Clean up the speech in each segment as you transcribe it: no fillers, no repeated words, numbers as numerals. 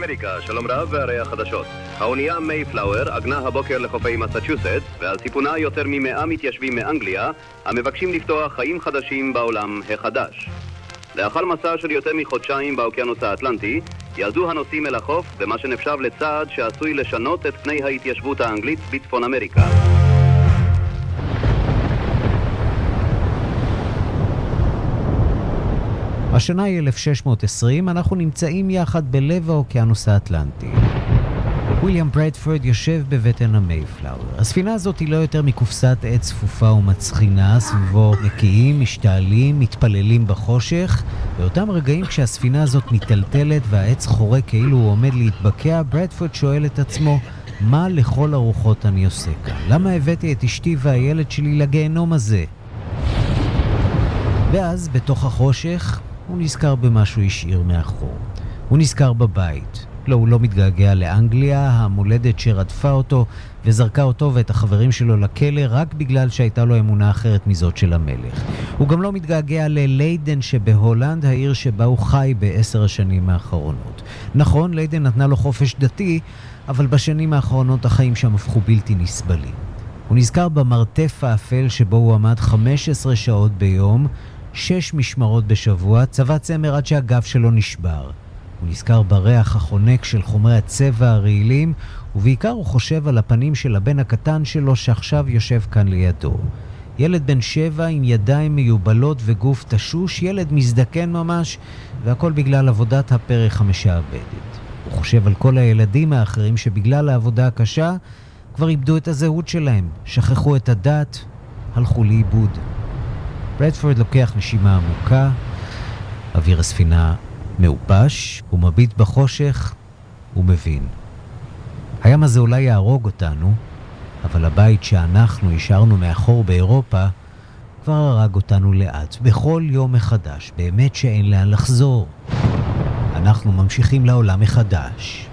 אמריקה, שלום רב והרי החדשות. האונייה מייפלאואר עגנה הבוקר לחופי מסצ'וסטס, ועל סיפונה יותר מ100 מתיישבים מאנגליה, המבקשים לפתוח חיים חדשים בעולם החדש. לאחר מסע של יותר מחודשיים באוקיינוס האטלנטי, ירדו הנוסעים אל החוף במה שנחשב לצעד שעשוי לשנות את פני ההתיישבות האנגלית בצפון אמריקה. השנה היא 1620, אנחנו נמצאים יחד בלב האוקיינוס האטלנטי. וויליאם ברדפורד יושב בבטן המייפלאואר. הספינה הזאת היא לא יותר מקופסת עץ צפופה ומצחינה, סביבו נקיים, משתעלים, מתפללים בחושך. באותם רגעים כשהספינה הזאת מטלטלת והעץ חורק כאילו הוא עומד להתבקע, ברדפורד שואל את עצמו, מה לכל הרוחות אני עושה כאן? למה הבאתי את אשתי והילד שלי לגיהנום הזה? ואז בתוך החושך הוא נזכר במה שהוא השאיר מאחור. הוא נזכר בבית. לא, הוא לא מתגעגע לאנגליה, המולדת שרדפה אותו וזרקה אותו ואת החברים שלו לכלא רק בגלל שהייתה לו אמונה אחרת מזאת של המלך. הוא גם לא מתגעגע לליידן שבהולנד, העיר שבה הוא חי ב10 השנים האחרונות. נכון, ליידן נתנה לו חופש דתי, אבל בשנים האחרונות החיים שם הפכו בלתי נסבלים. הוא נזכר במרתף האפל שבו הוא עמד 15 שעות ביום, 6 משמרות בשבוע, צבא צמר עד שהגב שלו נשבר. הוא נזכר בריח החונק של חומרי הצבע הרעילים, ובעיקר הוא חושב על הפנים של הבן הקטן שלו שעכשיו יושב כאן לידו. ילד בן 7 עם ידיים מיובלות וגוף תשוש, ילד מזדקן ממש, והכל בגלל עבודת הפרח המשעבדת. הוא חושב על כל הילדים האחרים שבגלל העבודה הקשה כבר איבדו את הזהות שלהם, שכחו את הדת, הלכו לאיבוד. ברדפורד לוקח נשימה עמוקה, אוויר הספינה מעופש, הוא מביט בחושך, הוא מבין. הים הזה אולי יהרוג אותנו, אבל הבית שאנחנו השארנו מאחור באירופה כבר הרג אותנו לאט, בכל יום מחדש, באמת שאין לאן לחזור. אנחנו ממשיכים לעולם מחדש.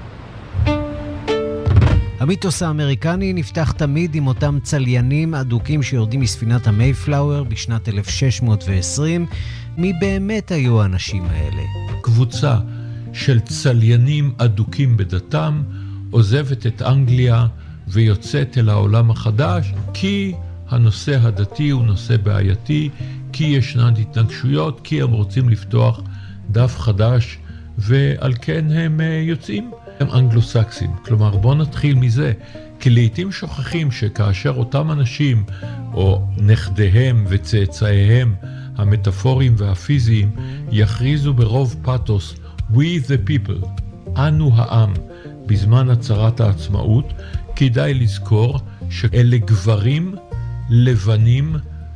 המיתוס האמריקני נפתח תמיד עם אותם צליינים אדוקים שיורדים מספינת המייפלאואר בשנת 1620. מי באמת היו האנשים האלה? קבוצה של צליינים אדוקים בדתם עוזבת את אנגליה ויוצאת אל העולם החדש, כי הנושא הדתי הוא נושא בעייתי, כי ישנן התנגשויות, כי הם רוצים לפתוח דף חדש, ועל כן הם יוצאים. הם אנגלוסקסים. כלומר, בוא נתחיל מזה, כי לעתים שוכחים שכאשר אותם אנשים, או נכדיהם וצאצאיהם, המטאפוריים והפיזיים, יכריזו ברוב פאתוס, We the people, אנו העם, בזמן הצהרת העצמאות, כדאי לזכור שאלה גברים, לבנים,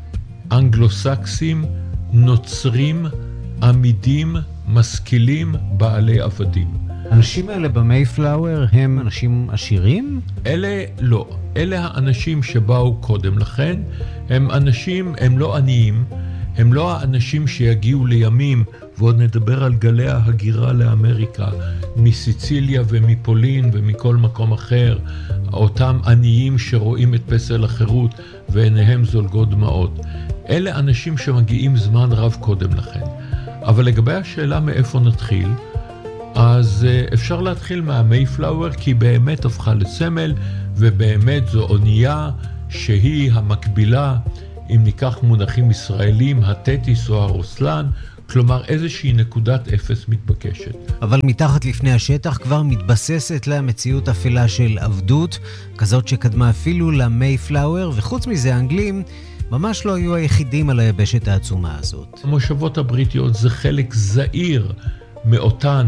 אנגלוסקסים, נוצרים, עמידים, משכילים, בעלי עבדים. האנשים האלה במייפלאואר הם אנשים עשירים? אלה לא. אלה האנשים שבאו קודם לכן. הם אנשים, הם לא עניים. הם לא האנשים שיגיעו לימים, ועוד נדבר על גלי ההגירה לאמריקה, מסיציליה ומפולין ומכל מקום אחר. אותם עניים שרואים את פסל החירות ועיניהם זולגות דמעות. אלה אנשים שמגיעים זמן רב קודם לכן. אבל לגבי השאלה מאיפה נתחיל, אז אפשר להתחיל מהמייפלאואר, כי באמת הפכה לסמל, ובאמת זו אונייה שהיא המקבילה, אם ניקח מונחים ישראלים, הטטיס או הרוסלן, כלומר איזושהי נקודת אפס מתבקשת. אבל מתחת לפני השטח כבר מתבססת לה מציאות אפלה של עבדות, כזאת שקדמה אפילו למייפלאואר, וחוץ מזה האנגלים ממש לא היו היחידים על היבשת העצומה הזאת. המושבות הבריטיות זה חלק זעיר מאותן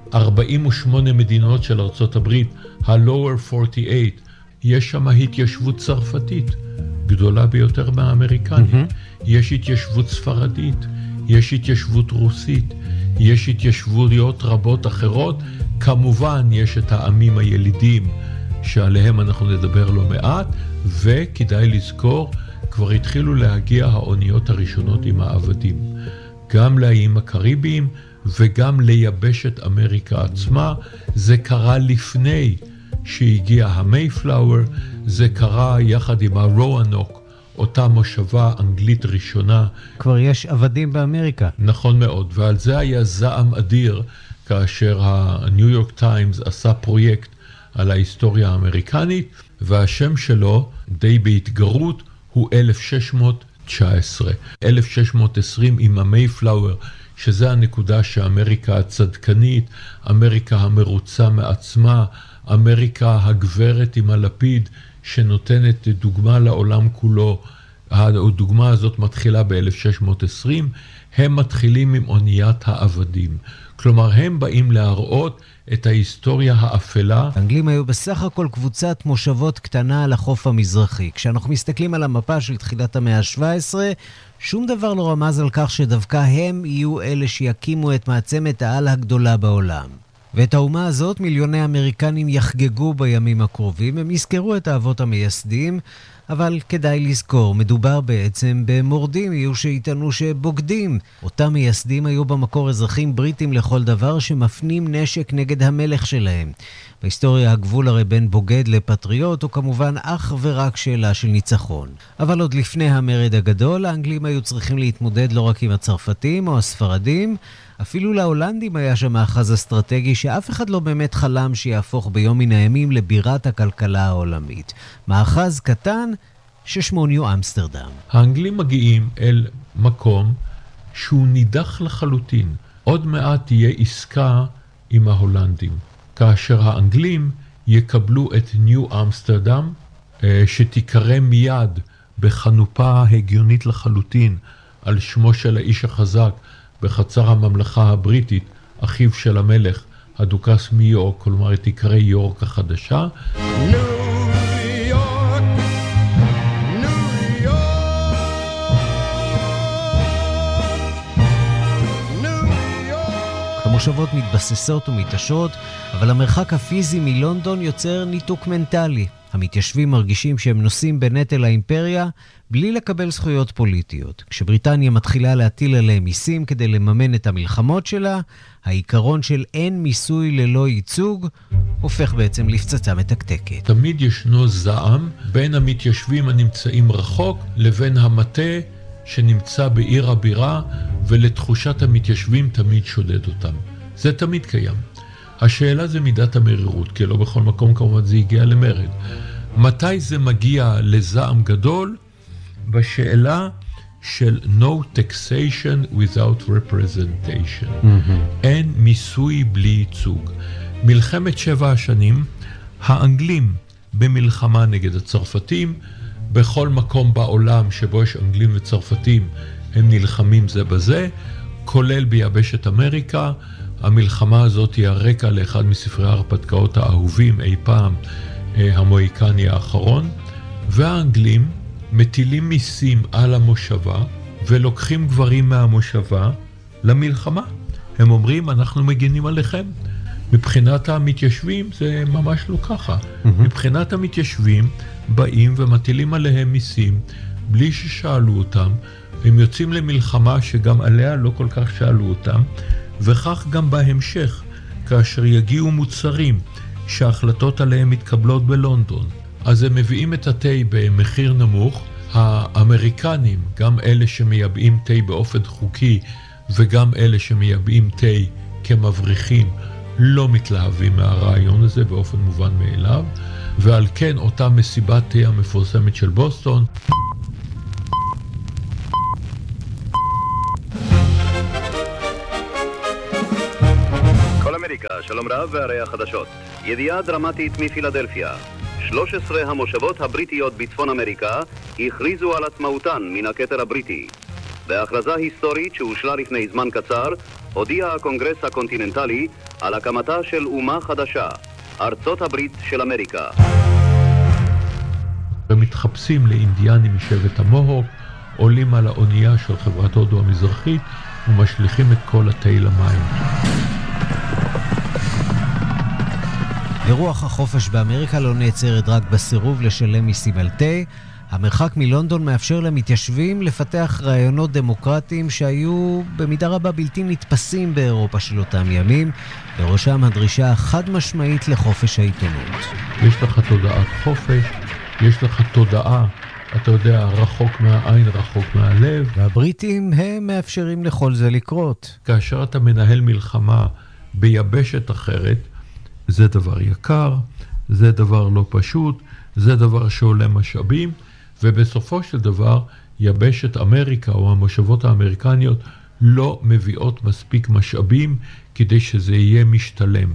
48 מדינות של ארצות הברית, ה-Lower 48, יש שם התיישבות צרפתית, גדולה ביותר מהאמריקנים. יש התיישבות ספרדית, יש התיישבות רוסית, יש התיישבויות רבות אחרות. כמובן יש את העמים הילידים שעליהם אנחנו נדבר לא מעט, וכדאי לזכור, כבר התחילו להגיע האוניות הראשונות עם העבדים. גם לאיים הקריביים וגם ליבשת אמריקה עצמה. זה קרה לפני שהגיע המייפלאואר, זה קרה יחד עם הרואנוק, אותה מושבה אנגלית ראשונה. כבר יש עבדים באמריקה. נכון מאוד, ועל זה היה זעם אדיר, כאשר הניו יורק טיימס עשה פרויקט על ההיסטוריה האמריקנית, והשם שלו, די בהתגרות, הוא 1619. 1620 עם המייפלאואר, שזה הנקודה שאמריקה הצדקנית, אמריקה המרוצה מעצמה, אמריקה הגברת עם הלפיד, שנותנת דוגמה לעולם כולו. הדוגמה הזאת מתחילה ב-1620, הם מתחילים עם אוניית העבדים. כלומר, הם באים להראות את ההיסטוריה האפלה. האנגלים היו בסך הכל קבוצת מושבות קטנה על החוף המזרחי. כשאנחנו מסתכלים על המפה של תחילת המאה ה-17, שום דבר לא רמז על כך שדווקא הם יהיו אלה שיקימו את מעצמת העל הגדולה בעולם. ואת האומה הזאת מיליוני אמריקנים יחגגו בימים הקרובים. הם יזכרו את האבות המייסדים, אבל כדאי לזכור, מדובר בעצם במורדים, יהיו שיטענו שבוגדים. אותם מייסדים היו במקור אזרחים בריטים לכל דבר שמפנים נשק נגד המלך שלהם. בהיסטוריה הגבול הרי בין בוגד לפטריוט הוא כמובן אך ורק שאלה של ניצחון. אבל עוד לפני המרד הגדול, האנגלים היו צריכים להתמודד לא רק עם הצרפתים או הספרדים, אפילו להולנדים היה שם מאחז אסטרטגי שאף אחד לא באמת חלם שיהפוך ביום מן הימים לבירת הכלכלה העולמית. מאחז קטן ששמו ניו אמסטרדם. האנגלים מגיעים אל מקום שהוא נידח לחלוטין. עוד מעט תהיה עסקה עם ההולנדים. כאשר האנגלים יקבלו את ניו אמסטרדם, שתיקרא מיד בחנופה הגיונית לחלוטין על שמו של האיש החזק בחצר הממלכה הבריטית, אחיו של המלך, הדוכס מיורק, כלומר תיקרא יורק החדשה. המושבות מתבססות ומתעשות, אבל המרחק הפיזי מלונדון יוצר ניתוק מנטלי. המתיישבים מרגישים שהם נושאים בנטל האימפריה בלי לקבל זכויות פוליטיות. כשבריטניה מתחילה להטיל עליהם מיסים כדי לממן את המלחמות שלה, העיקרון של אין מיסוי ללא ייצוג הופך בעצם לפצצה מתקתקת. תמיד ישנו זעם בין המתיישבים הנמצאים רחוק לבין המטה שנמצא בעיר הבירה, ולתחושת המתיישבים תמיד שודד אותם. זה תמיד קיים. השאלה זה מידת המרירות, כי לא בכל מקום כמובן זה הגיע למרד. מתי זה מגיע לזעם גדול? בשאלה של no taxation without representation. אין מיסוי בלי ייצוג. מלחמת 7 השנים, האנגלים במלחמה נגד הצרפתים, בכל מקום בעולם שבו יש אנגלים וצרפתים, הם נלחמים זה בזה, כולל ביבשת אמריקה. המלחמה הזאת היא הרקע לאחד מספרי ההרפתקאות האהובים אי פעם, המוהיקני האחרון, והאנגלים מטילים מיסים על המושבה, ולוקחים גברים מהמושבה למלחמה. הם אומרים, אנחנו מגינים עליכם. מבחינת המתיישבים זה ממש לא ככה. מבחינת המתיישבים באים ומטילים עליהם מיסים, בלי ששאלו אותם. הם יוצאים למלחמה שגם עליה לא כל כך שאלו אותם, וכך גם בהמשך, כאשר יגיעו מוצרים שההחלטות עליהם מתקבלות בלונדון. אז הם מביאים את התה במחיר נמוך. האמריקנים, גם אלה שמייבאים תה באופן חוקי, וגם אלה שמייבאים תה כמבריחים, לא מתלהבים מהרעיון הזה באופן מובן מאליו, ועל כן אותה מסיבת תה המפורסמת של בוסטון. כל אמריקה, שלום רב והרי החדשות. ידיעה דרמטית מפילדלפיה. 13 המושבות הבריטיות בצפון אמריקה הכריזו על עצמאותן מן הכתר הבריטי. בהכרזה היסטורית שהושלה לפני זמן קצר, הודיע הקונגרס הקונטיננטלי על הקמתה של אומה חדשה, ארצות הברית של אמריקה. ומתחפשים לאינדיאנים משבט המוהוק, עולים על האונייה של חברת הודו המזרחית ומשליכים את כל התה למים. ורוח החופש באמריקה לא נעצרת רק בסירוב לשלם מיסים על תה. המרחק מלונדון מאפשר למתיישבים לפתח רעיונות דמוקרטיים שהיו במידה רבה בלתי נתפסים באירופה של אותם ימים, בראשם הדרישה החד משמעית לחופש העיתונות. יש לך תודעת חופש, יש לך תודעה, אתה יודע, רחוק מהעין, רחוק מהלב. והבריטים הם מאפשרים לכל זה לקרות. כאשר אתה מנהל מלחמה ביבשת אחרת, זה דבר יקר, זה דבר לא פשוט, זה דבר שעולה משאבים, ובסופו של דבר יבשת אמריקה או המושבות האמריקניות לא מביאות מספיק משאבים כדי שזה יהיה משתלם.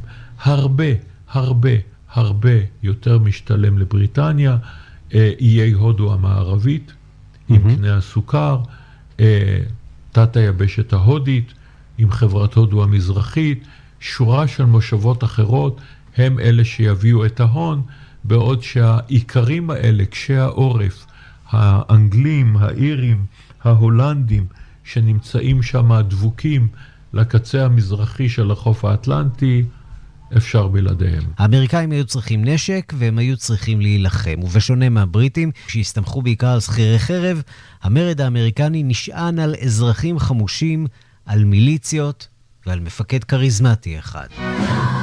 הרבה יותר משתלם לבריטניה, איי הודו המערבית, עם קנה הסוכר, תת היבשת ההודית, עם חברת הודו המזרחית, שורה של מושבות אחרות, הם אלה שיביאו את ההון, בעוד שהעיקרים האלה, קשי העורף, האנגלים, האירים, ההולנדים, שנמצאים שם דבוקים לקצה המזרחי של החוף האטלנטי, אפשר בלעדיהם. האמריקאים היו צריכים נשק והם היו צריכים להילחם, ובשונה מהבריטים, שהסתמכו בעיקר על שכירי חרב, המרד האמריקני נשען על אזרחים חמושים, על מיליציות ועל מפקד קריזמטי אחד.